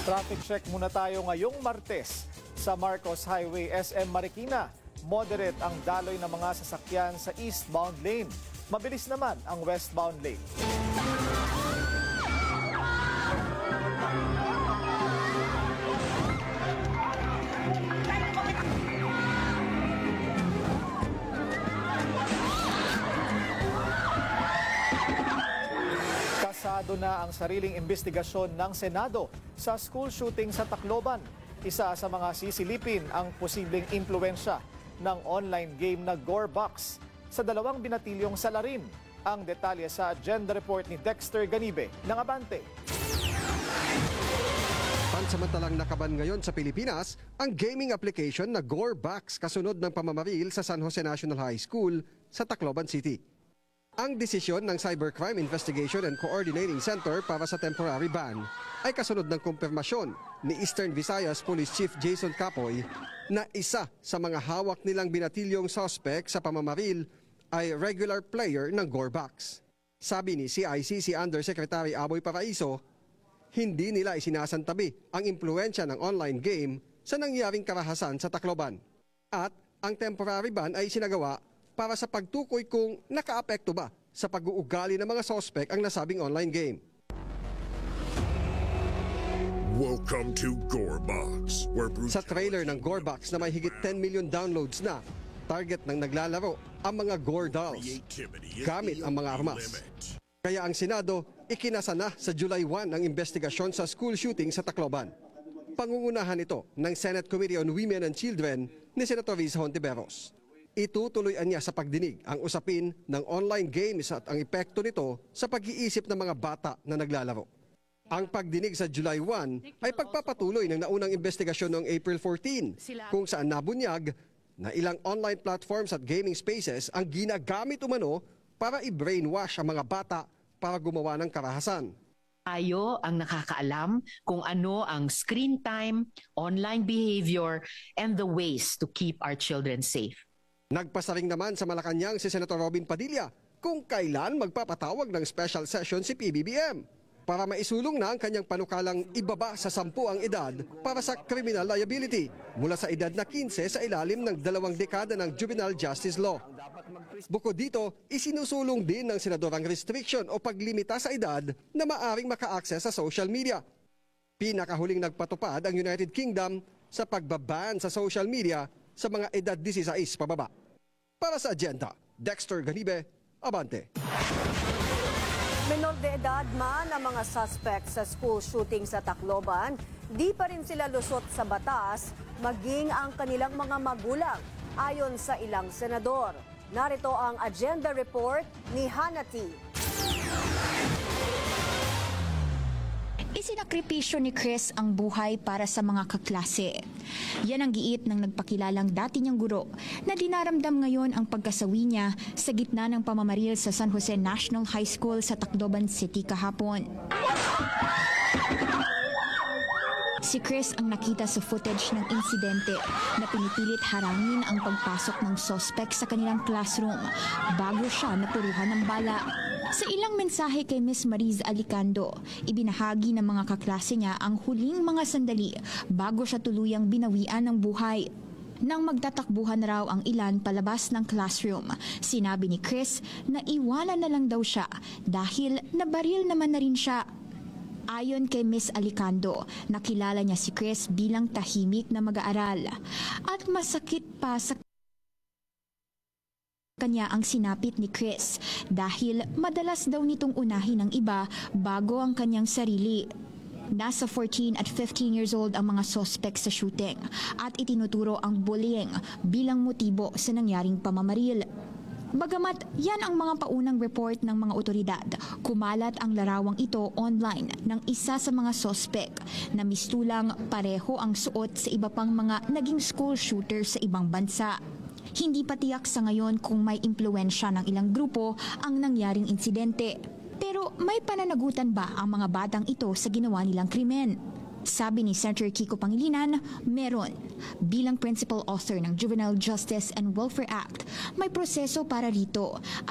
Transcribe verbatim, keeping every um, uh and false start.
Traffic check muna tayo ngayong Martes sa Marcos Highway S M Marikina. Moderate ang daloy ng mga sasakyan sa eastbound lane. Mabilis naman ang westbound lane. Kasado na ang sariling investigasyon ng Senado sa school shooting sa Tacloban. Isa sa mga sisilipin ang posibleng impluwensya ng online game na Gorebox sa dalawang binatilyong salarin. Ang detalye sa agenda report ni Dexter Ganibe ng Abante. Pansamantalang nakaban ngayon sa Pilipinas ang gaming application na Gorebox kasunod ng pamamaril sa San Jose National High School sa Tacloban City. Ang desisyon ng Cybercrime Investigation and Coordinating Center para sa temporary ban ay kasunod ng kumpirmasyon ni Eastern Visayas Police Chief Jason Capoy na isa sa mga hawak nilang binatilyong suspect sa pamamaril ay regular player ng Gorebox. Sabi ni C I C C Undersecretary Aboy Paraiso, hindi nila isinasantabi ang impluensya ng online game sa nangyaring karahasan sa Tacloban. At ang temporary ban ay sinagawa para sa pagtukoy kung nakaapekto ba sa pag-uugali ng mga suspect ang nasabing online game. Welcome to Gorebox, where Sa trailer ng Gorebox na may higit ten million downloads na, target ng naglalaro ang mga Gore dolls gamit ang mga armas. Kaya ang Senado ikinasa na sa July first ang investigasyon sa school shooting sa Tacloban. Pangungunahan ito ng Senate Committee on Women and Children ni Senator Risa Hontiveros. Itutuloyan niya sa pagdinig ang usapin ng online games at ang epekto nito sa pag-iisip ng mga bata na naglalaro. Ang pagdinig sa July first ay pagpapatuloy ng naunang investigasyon noong April fourteenth kung saan nabunyag na ilang online platforms at gaming spaces ang ginagamit umano para i-brainwash ang mga bata para gumawa ng karahasan. Tayo ang nakakaalam kung ano ang screen time, online behavior, and the ways to keep our children safe. Nagpasaring naman sa Malacanang si Senator Robin Padilla kung kailan magpapatawag ng special session si P B B M para maisulong na ang kanyang panukalang ibaba sa sampu ang edad para sa criminal liability mula sa edad na fifteen sa ilalim ng dalawang dekada ng juvenile justice law. Bukod dito, isinusulong din ng senador ang restriction o paglimita sa edad na maaring maka-access sa social media. Pinakahuling nagpatupad ang United Kingdom sa pagbaban sa social media sa mga edad sixteen pababa. Para sa agenda, Dexter Ganibe, Abante. Menor de edad man ang mga suspect sa school shooting sa Tacloban, di pa rin sila lusot sa batas, maging ang kanilang mga magulang, ayon sa ilang senador. Narito ang agenda report ni Hanati. Isinakripisyo ni Chris ang buhay para sa mga kaklase. Yan ang giit ng nagpakilalang dati niyang guro na dinaramdam ngayon ang pagkasawi niya sa gitna ng pamamaril sa San Jose National High School sa Tacloban City kahapon. Si Chris ang nakita sa footage ng insidente na pinipilit harangin ang pagpasok ng suspect sa kanilang classroom bago siya napuruhan ng bala. Sa ilang mensahe kay Miss Mariz Alicando, ibinahagi ng mga kaklase niya ang huling mga sandali bago siya tuluyang binawian ng buhay. Nang magtatakbuhan raw ang ilan palabas ng classroom, sinabi ni Chris na iwanan na lang daw siya dahil nabaril naman na rin siya. Ayon kay Miss Alicando, nakilala niya si Chris bilang tahimik na mag-aaral at masakit pa sa kanya ang sinapit ni Chris dahil madalas daw nitong unahin ng iba bago ang kanyang sarili. Nasa fourteen at fifteen years old ang mga suspect sa shooting at itinuturo ang bullying bilang motibo sa nangyaring pamamaril. Bagamat yan ang mga paunang report ng mga otoridad, kumalat ang larawang ito online ng isa sa mga suspect na mistulang pareho ang suot sa iba pang mga naging school shooter sa ibang bansa. Hindi pa tiyak sa ngayon kung may impluwensya ng ilang grupo ang nangyaring insidente. Pero may pananagutan ba ang mga batang ito sa ginawa nilang krimen? Sabi ni Senator Kiko Pangilinan, meron. Bilang principal author ng Juvenile Justice and Welfare Act, may proseso para rito.